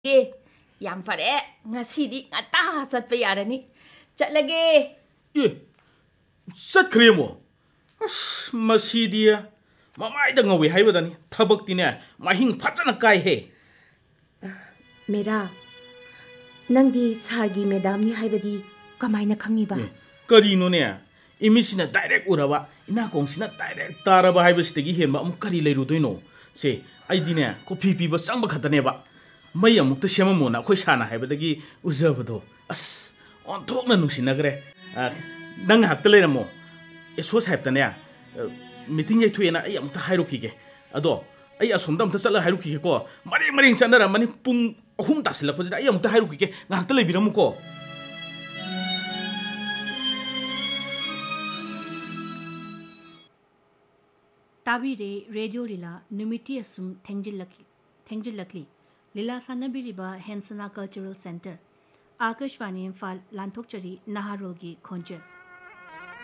예, 양파래. ngasi디 ngata satpa yarani. Chatlage. 예, ꯆꯠꯈ꯭ꯔꯦ ꯃꯣ ꯑꯁ ꯃꯁꯤꯗꯤ ꯃꯃꯥꯏꯗ ꯉꯧꯋꯦ ꯍꯥꯏꯕꯗꯅꯤ ꯊꯕꯛꯇꯤꯅꯦ ꯃꯍꯤꯡ ꯐꯖꯅ ꯀꯥꯏꯍꯦ 메라, ꯅꯪꯗꯤ ꯁꯥꯔꯒꯤ ꯃꯦꯗꯥꯝꯅꯤ ꯍꯥꯏꯕꯗꯤ ꯀꯃꯥꯏꯅ ꯈꯪꯉꯤꯕ? ꯀꯔꯤꯅꯣꯅꯦ 이미시나 다이렉 우라바 이나공시나 다이렉 따라바 하이버시대기 ሄ마 아무 까리 레이루도이노 세 아이디네 코피 피버 쌍바 카다네바 마이 아무도 셰마모나 코샤나 하이버다기 우저버도 아스 온톡나 누시나 그래 năng hak tele mo e so saib tane meeting ye thuena ai amta hairu kige ado ai asomda amta chala hairu kige ko mari mari chanara mani pung ahum tasila pojida ai amta hairu kige ngak tele biramu ko ताबीरे radio लीला नुमिटी assume थेंजिलकली लीला सानबिरिबा हेंसना cultural centre Akashvani Imphal लांथोकचरी नाहारोल की खोंजेल